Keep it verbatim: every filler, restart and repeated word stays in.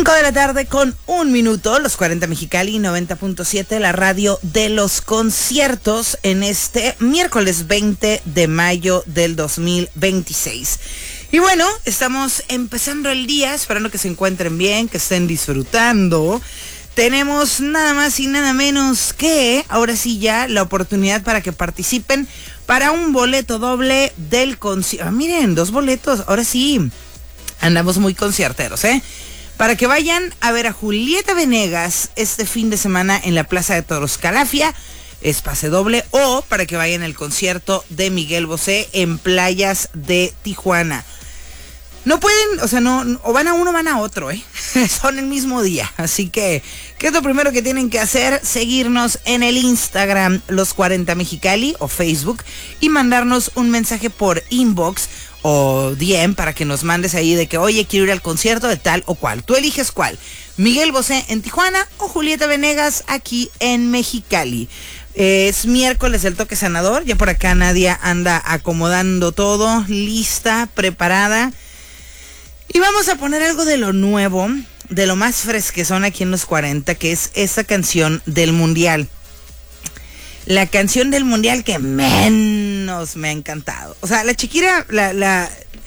cinco de la tarde con un minuto, los cuarenta Mexicali, noventa punto siete, la radio de los conciertos en este miércoles veinte de mayo del dos mil veintiséis. Y bueno, estamos empezando el día, esperando que se encuentren bien, que estén disfrutando. Tenemos nada más y nada menos que, ahora sí ya, la oportunidad para que participen para un boleto doble del concierto. Ah, miren, dos boletos, ahora sí, andamos muy concierteros, ¿eh? Para que vayan a ver a Julieta Venegas este fin de semana en la Plaza de Toros Calafia, es pase doble, o para que vayan al concierto de Miguel Bosé en Playas de Tijuana. No pueden, o sea, no, o van a uno o van a otro, ¿eh? Son el mismo día. Así que, ¿qué es lo primero que tienen que hacer? Seguirnos en el Instagram, los cuarenta Mexicali, o Facebook, y mandarnos un mensaje por inbox o D M para que nos mandes ahí de que, oye, quiero ir al concierto de tal o cual. Tú eliges cuál. Miguel Bosé en Tijuana o Julieta Venegas aquí en Mexicali. Es miércoles del toque sanador. Ya por acá Nadia anda acomodando todo, lista, preparada. Y vamos a poner algo de lo nuevo, de lo más fresquezón aquí en los cuarenta, que es esta canción del Mundial. La canción del Mundial que menos me ha encantado. O sea, la Shakira, la, la,